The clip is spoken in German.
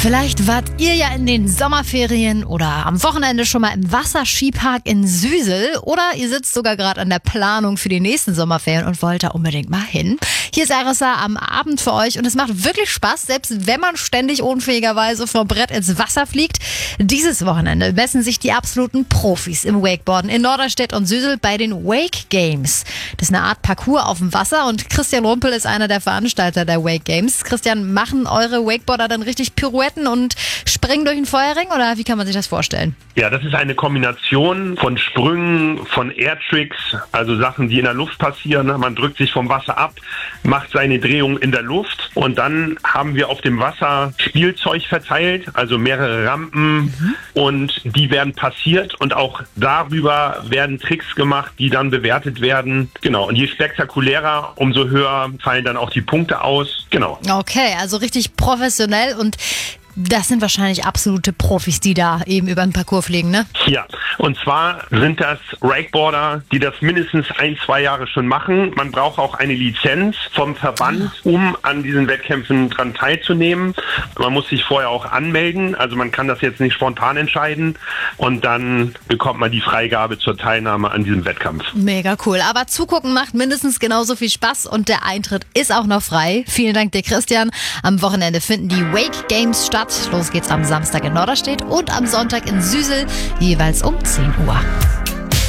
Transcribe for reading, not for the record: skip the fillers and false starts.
Vielleicht wart ihr ja in den Sommerferien oder am Wochenende schon mal im Wasserskipark in Süsel oder ihr sitzt sogar gerade an der Planung für die nächsten Sommerferien und wollt da unbedingt mal hin. Hier ist Arissa am Abend für euch und es macht wirklich Spaß, selbst wenn man ständig unfähigerweise vom Brett ins Wasser fliegt. Dieses Wochenende messen sich die absoluten Profis im Wakeboarden in Norderstedt und Süsel bei den Wake Games. Das ist eine Art Parcours auf dem Wasser und Christian Rumpel ist einer der Veranstalter der Wake Games. Christian, machen eure Wakeboarder dann richtig Pirouetten und springen durch den Feuerring oder wie kann man sich das vorstellen? Ja, das ist eine Kombination von Sprüngen, von Airtricks, also Sachen, die in der Luft passieren. Man drückt sich vom Wasser ab, macht seine Drehung in der Luft und dann haben wir auf dem Wasser Spielzeug verteilt, also mehrere Rampen und die werden passiert und auch darüber werden Tricks gemacht, die dann bewertet werden. Genau, und je spektakulärer, umso höher fallen dann auch die Punkte aus. Genau. Okay, also richtig professionell und das sind wahrscheinlich absolute Profis, die da eben über den Parcours fliegen, ne? Ja, und zwar sind das Wakeboarder, die das mindestens 1-2 Jahre schon machen. Man braucht auch eine Lizenz vom Verband, um an diesen Wettkämpfen dran teilzunehmen. Man muss sich vorher auch anmelden, also man kann das jetzt nicht spontan entscheiden und dann bekommt man die Freigabe zur Teilnahme an diesem Wettkampf. Mega cool, aber zugucken macht mindestens genauso viel Spaß und der Eintritt ist auch noch frei. Vielen Dank dir, Christian. Am Wochenende finden die Wake Games statt. Los geht's am Samstag in Norderstedt und am Sonntag in Süsel, jeweils um 10 Uhr.